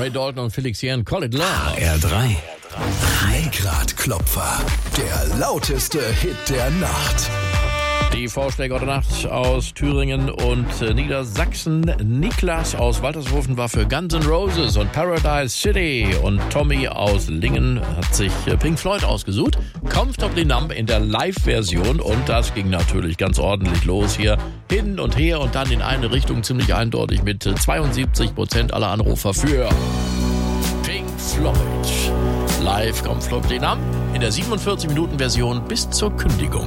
Ray Dalton und Felix Jähn, Call It Love. HR3. Lenkradklopfer. Der lauteste Hit der Nacht. Die Vorschläge heute Nacht aus Thüringen und Niedersachsen. Niklas aus Waltershofen war für Guns N' Roses und Paradise City. Und Tommy aus Lingen hat sich Pink Floyd ausgesucht. Comfortably Numb in der Live-Version. Und das ging natürlich ganz ordentlich los hier. Hin und her und dann in eine Richtung ziemlich eindeutig mit 72% aller Anrufer für Pink Floyd. Live Comfortably Numb in der 47-Minuten-Version bis zur Kündigung.